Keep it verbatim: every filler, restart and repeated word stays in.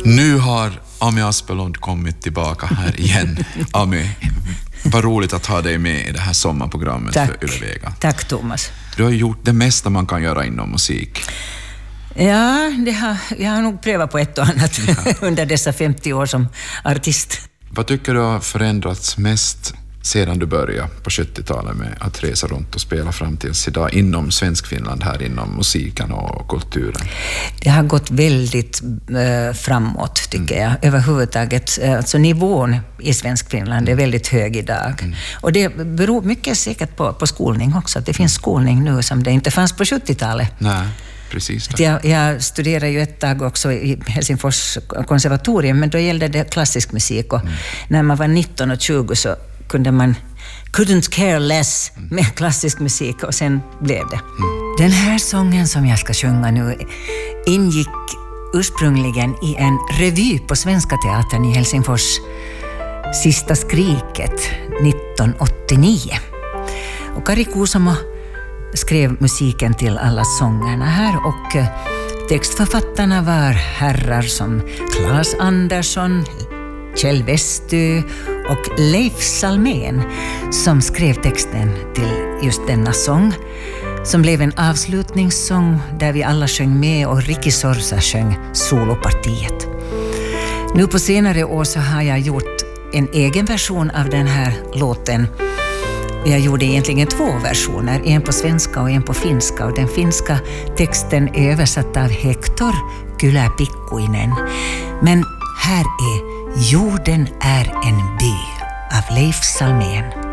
Nu har Ami Aspelund kommit tillbaka här igen. Ami, vad roligt att ha dig med i det här sommarprogrammet. Tack. För Yle Vega. Tack Thomas. Du har gjort det mesta man kan göra inom musik. Ja, det har, jag har nog prövat på ett och annat ja. under dessa femtio år som artist. Vad tycker du har förändrats mest sedan du började på sjuttiotalet med att resa runt och spela fram tills idag inom Svenskfinland, här inom musiken och kulturen? Det har gått väldigt eh, framåt tycker mm. jag. Överhuvudtaget, eh, alltså nivån i Svenskfinland är väldigt hög idag. Mm. Och det beror mycket säkert på, på skolning också. Att det finns skolning nu som det inte fanns på sjuttiotalet. Nej. Precis jag, jag studerade ju ett tag också i Helsingfors konservatorium, men då gällde det klassisk musik och mm. när man var nitton och tjugo så kunde man couldn't care less med klassisk musik och sen blev det. Mm. Den här sången som jag ska sjunga nu ingick ursprungligen i en revy på Svenska Teatern i Helsingfors, Sista skriket nittonhundraåttionio. Och Kari Kuusamo skrev musiken till alla sångerna här och textförfattarna var herrar som Claes Andersson, Kjell Westö och Leif Salmén som skrev texten till just denna sång som blev en avslutningssång där vi alla sjöng med och Ricky Sorsa sjöng solopartiet. Nu på senare år så har jag gjort en egen version av den här låten. Jag gjorde egentligen två versioner, en på svenska och en på finska, och den finska texten är översatt av Hector Kylä Pikkuinen. Men här är Jorden är en by av Leif Salmén.